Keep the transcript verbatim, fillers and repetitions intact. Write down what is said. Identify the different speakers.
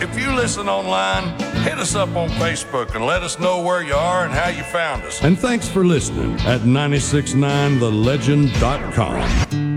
Speaker 1: If you listen online, hit us up on Facebook and let us know where you are and how you found us.
Speaker 2: And thanks for listening at nine six nine the legend dot com.